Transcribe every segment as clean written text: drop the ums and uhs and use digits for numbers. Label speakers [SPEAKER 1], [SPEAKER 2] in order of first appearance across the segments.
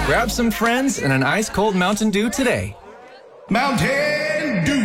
[SPEAKER 1] Grab some friends and an ice-cold Mountain Dew today.
[SPEAKER 2] Mountain Dew.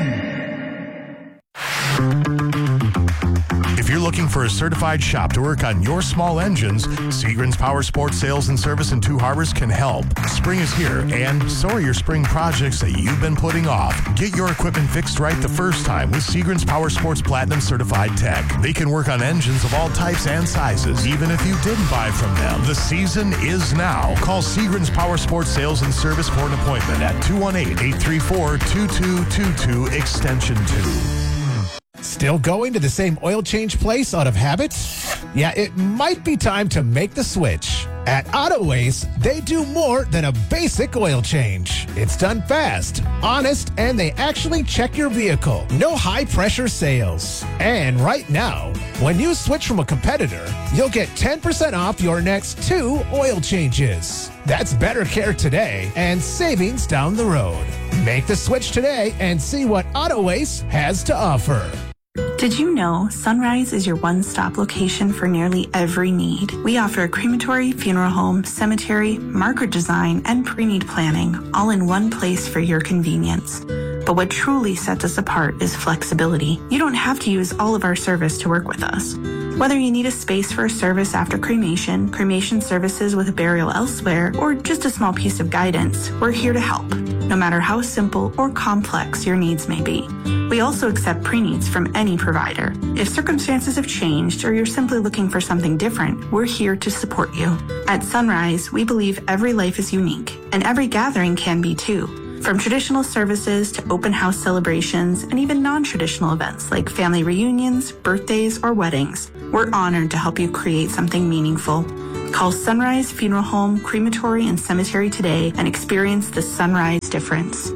[SPEAKER 3] If you're looking for a certified shop to work on your small engines, Seagram's Power Sports Sales and Service in Two Harbors can help. Spring is here, and so are your spring projects that you've been putting off. Get your equipment fixed right the first time with Seagram's Power Sports Platinum Certified Tech. They can work on engines of all types and sizes, even if you didn't buy from them. The season is now. Call Seagram's Power Sports Sales and Service for an appointment at 218-834-2222, extension 2.
[SPEAKER 4] Still going to the same oil change place out of habit? Yeah, it might be time to make the switch. At Autoways, they do more than a basic oil change. It's done fast, honest, and they actually check your vehicle. No high-pressure sales. And right now, when you switch from a competitor, you'll get 10% off your next 2 oil changes. That's better care today and savings down the road. Make the switch today and see what Autoways has to offer.
[SPEAKER 5] Did you know Sunrise is your one-stop location for nearly every need? We offer a crematory, funeral home, cemetery, marker design, and pre-need planning, all in one place for your convenience. But what truly sets us apart is flexibility. You don't have to use all of our service to work with us. Whether you need a space for a service after cremation, cremation services with a burial elsewhere, or just a small piece of guidance, we're here to help, no matter how simple or complex your needs may be. We also accept pre-needs from any provider. If circumstances have changed or you're simply looking for something different, we're here to support you. At Sunrise, we believe every life is unique, and every gathering can be too. From traditional services to open house celebrations and even non-traditional events like family reunions, birthdays, or weddings, we're honored to help you create something meaningful. Call Sunrise Funeral Home, Crematory, and Cemetery today and experience the Sunrise difference.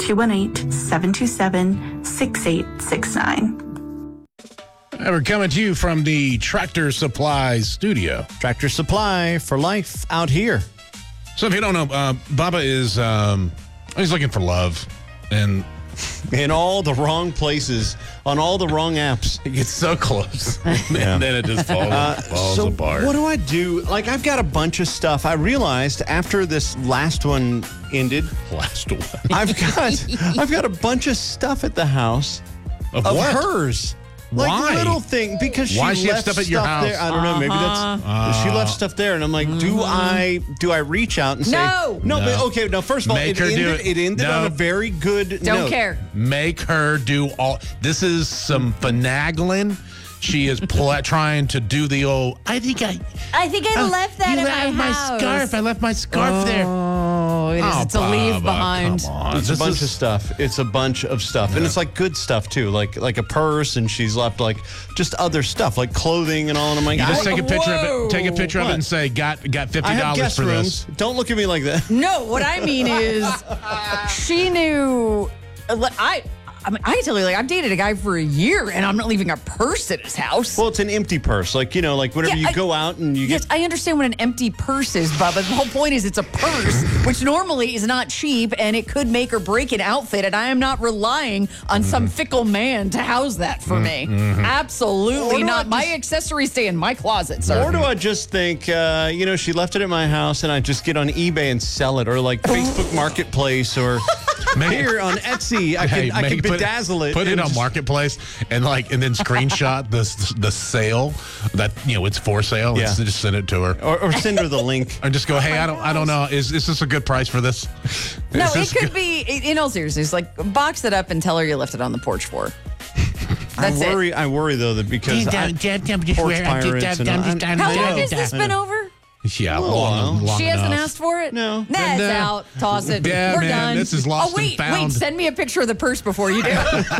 [SPEAKER 5] 218-727-6869.
[SPEAKER 6] We're coming to you from the Tractor Supply studio.
[SPEAKER 7] Tractor Supply for life out here.
[SPEAKER 6] So if you don't know, Bubba is he's looking for love, and
[SPEAKER 7] in all the wrong places, on all the wrong apps.
[SPEAKER 6] It gets so close, and then it just falls apart.
[SPEAKER 7] What do I do? Like, I've got a bunch of stuff. I realized after this last one ended, I've got a bunch of stuff at the house
[SPEAKER 6] of
[SPEAKER 7] hers. Like
[SPEAKER 6] Why?
[SPEAKER 7] Little thing because she
[SPEAKER 6] Why
[SPEAKER 7] left
[SPEAKER 6] she have stuff at your house?
[SPEAKER 7] there. I don't know. Maybe that's she left stuff there, and I'm like, do I reach out and say
[SPEAKER 8] no?
[SPEAKER 7] But okay. Now, first of all, it ended on a very good note.
[SPEAKER 8] Don't care.
[SPEAKER 6] Make her do all. This is some finagling. She is trying to do the old. I think I
[SPEAKER 8] left that in my house.
[SPEAKER 6] Scarf. I left my scarf there.
[SPEAKER 8] Oh, it's to leave behind.
[SPEAKER 6] Come on.
[SPEAKER 7] It's a bunch of stuff. It's a bunch of stuff, and it's like good stuff too, like a purse, and she's left like just other stuff, like clothing and all. And I'm like,
[SPEAKER 6] just take a picture of it. Take a picture of it and say, "Got $50 for this."
[SPEAKER 7] Don't look at me like that.
[SPEAKER 8] No, what I mean is, she knew. I can tell you, like, I've dated a guy for a year, and I'm not leaving a purse at his house.
[SPEAKER 7] Well, it's an empty purse. Like, you know, like whenever you go out and you
[SPEAKER 8] Yes, I understand what an empty purse is, Bubba. The whole point is it's a purse, which normally is not cheap, and it could make or break an outfit, and I am not relying on some fickle man to house that for me. Absolutely not. My accessories stay in my closet, sir.
[SPEAKER 7] Or do I just think, she left it at my house, and I just get on eBay and sell it, or like Facebook Marketplace, or here on Etsy, I can bedazzle it.
[SPEAKER 6] Put it on Marketplace and then screenshot the sale that it's for sale.
[SPEAKER 7] Yeah.
[SPEAKER 6] And just send it to her,
[SPEAKER 7] or send her the link,
[SPEAKER 6] or just go, hey, I don't know, is this a good price for this?
[SPEAKER 8] No, it could be. In all seriousness, like box it up and tell her you left it on the porch for her. That's it.
[SPEAKER 7] I worry though that because porch pirates and
[SPEAKER 8] how long has this been over?
[SPEAKER 6] Yeah, long
[SPEAKER 8] She hasn't
[SPEAKER 6] enough.
[SPEAKER 8] asked for it?
[SPEAKER 7] No.
[SPEAKER 8] That's out. Toss it.
[SPEAKER 6] Yeah,
[SPEAKER 8] We're
[SPEAKER 6] man,
[SPEAKER 8] done.
[SPEAKER 6] this is lost and found.
[SPEAKER 8] Wait, send me a picture of the purse before you do.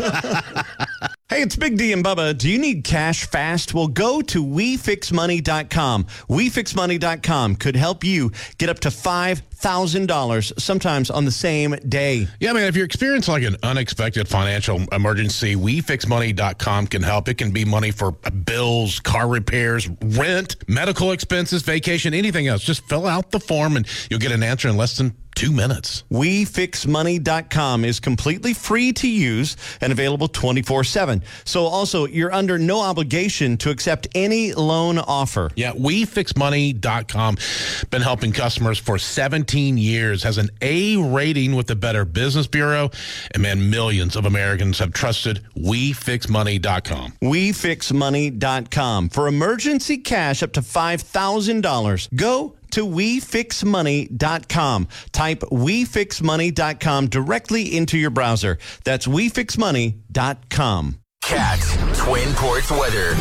[SPEAKER 7] Hey, it's Big D and Bubba. Do you need cash fast? Well, go to WeFixMoney.com. WeFixMoney.com could help you get up to $5,000 sometimes on the same day.
[SPEAKER 6] Yeah, man, if you're experiencing like an unexpected financial emergency, WeFixMoney.com can help. It can be money for bills, car repairs, rent, medical expenses, vacation, anything else. Just fill out the form and you'll get an answer in less than 2 minutes.
[SPEAKER 7] WeFixMoney.com is completely free to use and available 24/7. So also, you're under no obligation to accept any loan offer.
[SPEAKER 6] Yeah, WeFixMoney.com. Been helping customers for 17 years. Has an A rating with the Better Business Bureau. And man, millions of Americans have trusted WeFixMoney.com.
[SPEAKER 7] WeFixMoney.com. For emergency cash up to $5,000, go to WeFixMoney.com. Type WeFixMoney.com directly into your browser. That's WeFixMoney.com.
[SPEAKER 9] Cat Twin Ports weather.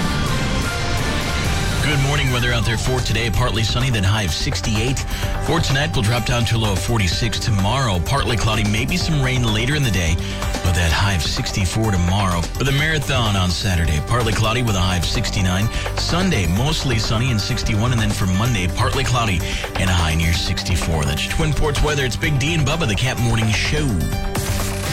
[SPEAKER 9] Good morning. Weather out there for today. Partly sunny, then high of 68. For tonight, we'll drop down to a low of 46. Tomorrow, partly cloudy, maybe some rain later in the day, with that high of 64 tomorrow. For the marathon on Saturday, partly cloudy with a high of 69. Sunday, mostly sunny and 61. And then for Monday, partly cloudy and a high near 64. That's Twin Ports weather. It's Big D and Bubba, the Cat Morning Show.